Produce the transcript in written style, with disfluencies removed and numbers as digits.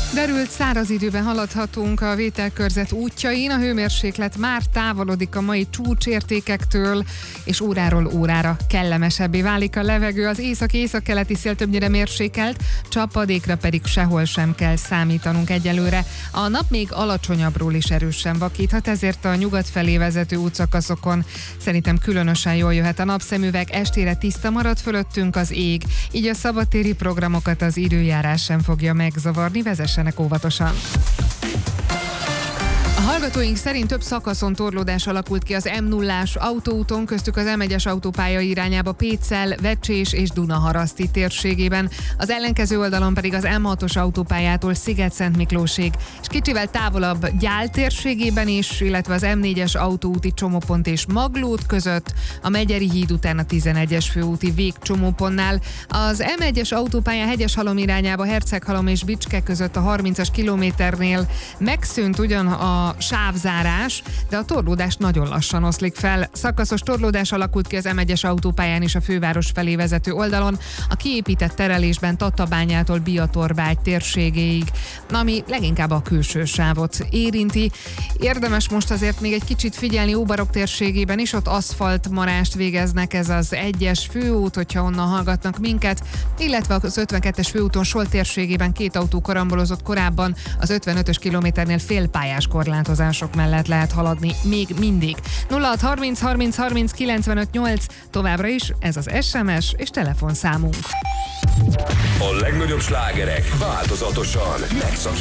Derült száraz időben haladhatunk a vételkörzet útjain, a hőmérséklet már távolodik a mai csúcsértékektől, és óráról órára kellemesebbé válik a levegő. Az észak-északkeleti szél többnyire mérsékelt, csapadékra pedig sehol sem kell számítanunk egyelőre. A nap még alacsonyabbról is erősen vakíthat, ezért a nyugat felé vezető útszakaszokon szerintem különösen jól jöhet a napszemüveg, estére tiszta marad fölöttünk az ég, így a szabadtéri programokat az időjárás sem fogja megzavarni, vezessenek óvatosan. A hallgatóink szerint több szakaszon torlódás alakult ki az M0-ás autóúton, köztük az M1-es autópálya irányába Pécsel, Vecsés és Dunaharaszti térségében, az ellenkező oldalon pedig az M6-os autópályától Sziget-Szentmiklósig, és kicsivel távolabb Gyál térségében is, illetve az M4-es autóúti csomópont és Maglód között, a Megyeri híd után a 11-es főúti végcsomópontnál, az M1-es autópálya Hegyeshalom irányába Herceghalom és Bicske között a 30-as kilométernél megszűnt ugyan a sávzárás, de a torlódás nagyon lassan oszlik fel. Szakaszos torlódás alakult ki az M1-es autópályán is a főváros felé vezető oldalon, a kiépített terelésben Tatabányától Biatorbágy térségéig, ami leginkább a külső sávot érinti. Érdemes most azért még egy kicsit figyelni Óbarok térségében is, ott aszfaltmarást végeznek, ez az 1-es főút, hogyha onnan hallgatnak minket, illetve az 52-es főúton Solt térségében 2 autó karambolozott korábban, az 55-ös kilométernél félpályás korlátozások mellett lehet haladni még mindig. 0630 30 30 95 8, továbbra is ez az SMS és telefonszámunk. A legnagyobb slágerek változatosan megszakítják